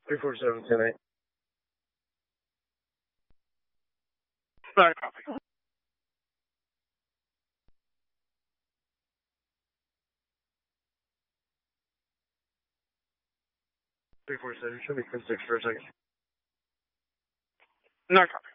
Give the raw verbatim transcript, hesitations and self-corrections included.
three four seven ten eight. Sorry, copy. three four seven, show me ten six for a second. No copy.